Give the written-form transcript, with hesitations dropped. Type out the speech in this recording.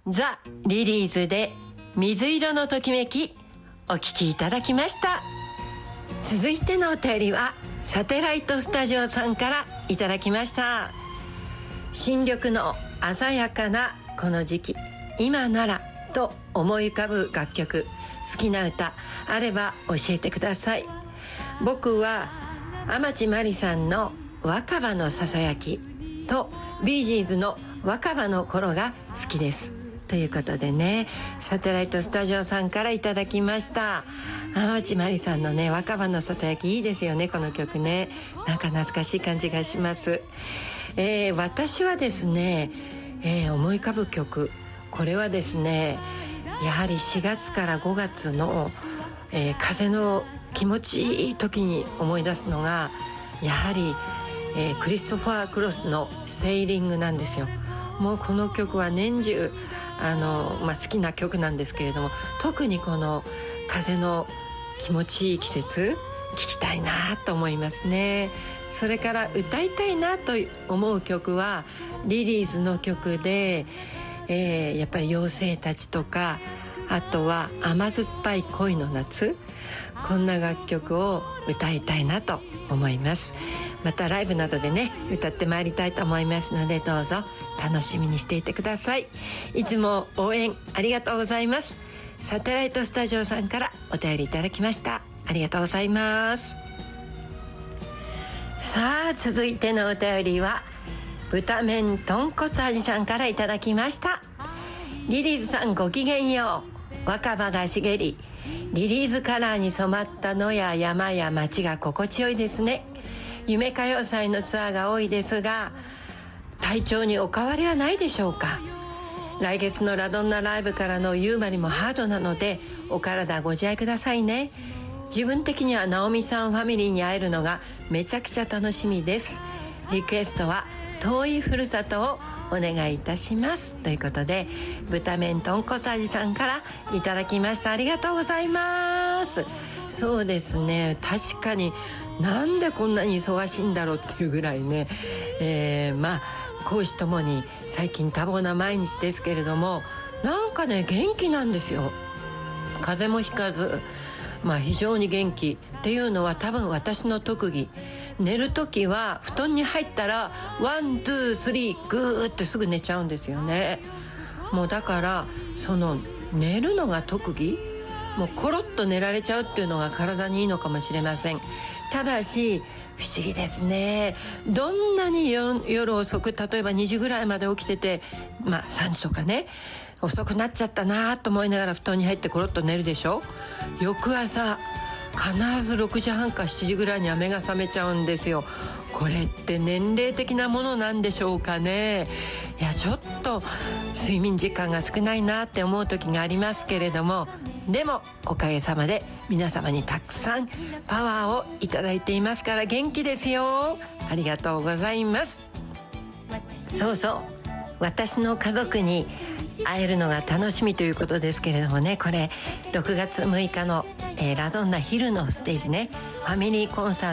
ザ・リリーズで水色のときめきお聴きいただきました。続いてのお便りはサテライトスタジオさんからいただきました。新緑の鮮やかなこの時期、今ならと思い浮かぶ楽曲、好きな歌あれば教えてください。僕は天地真理さんの若葉のささやきとビージーズの若葉の頃が好きですということでね、サテライトスタジオさんからいただきました。天地真理さんのね、若葉のささやきいいですよね、この曲ね。なんか懐かしい感じがします。私はですね、思い浮かぶ曲、これはですね、やはり4月から5月の、風の気持ちいい時に思い出すのがやはり、クリストファー・クロスのセイリングなんですよ。もうこの曲は年中好きな曲なんですけれども、特にこの風の気持ちいい季節聴きたいなと思いますね。それから歌いたいなと思う曲はリリーズの曲で、やっぱり妖精たちとか、あとは甘酸っぱい恋の夏、こんな楽曲を歌いたいなと思います。またライブなどでね歌ってまいりたいと思いますので、どうぞ楽しみにしていてください。いつも応援ありがとうございます。サテライトスタジオさんからお便りいただきました。ありがとうございます。さあ続いてのお便りは豚麺豚骨味さんからいただきました。リリーズさんごきげんよう。若葉が茂りリリーズカラーに染まった野や山や街が心地よいですね。夢歌謡祭のツアーが多いですが、体調にお変わりはないでしょうか。来月のラドンナライブからの夕張もハードなのでお体ご自愛くださいね。自分的には直美さんファミリーに会えるのがめちゃくちゃ楽しみです。リクエストは遠いふるさとをお願いいたしますということで、豚麺豚骨味さんからいただきました。ありがとうございます。そうですね、確かになんでこんなに忙しいんだろうっていうぐらいね、公私ともに最近多忙な毎日ですけれども、なんかね元気なんですよ。風邪もひかず、非常に元気っていうのは多分私の特技。寝るときは布団に入ったらワン、ツー、スリーグーってすぐ寝ちゃうんですよね。もうだからその寝るのが特技、もうコロッと寝られちゃうっていうのが体にいいのかもしれません。ただし不思議ですね。どんなに夜遅く、例えば2時ぐらいまで起きてて、3時とかね遅くなっちゃったなと思いながら布団に入ってコロッと寝るでしょ。翌朝必ず6時半か7時ぐらいには目が覚めちゃうんですよ。これって年齢的なものなんでしょうかね。いやちょっと睡眠時間が少ないなって思う時がありますけれども、でもおかげさまで皆様にたくさんパワーをいただいていますから元気ですよ。ありがとうございます。そうそう、私の家族に会えるのが楽しみということですけれどもね、これ6月6日の、ラドンナ昼のステージね、ファミリーコンサート